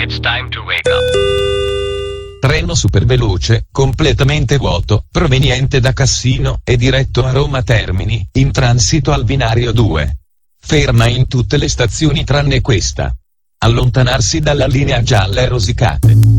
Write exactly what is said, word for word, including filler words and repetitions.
It's time to wake up. Treno superveloce, completamente vuoto, proveniente da Cassino e diretto a Roma Termini, in transito al binario due. Ferma in tutte le stazioni tranne questa. Allontanarsi dalla linea gialla e rosicate.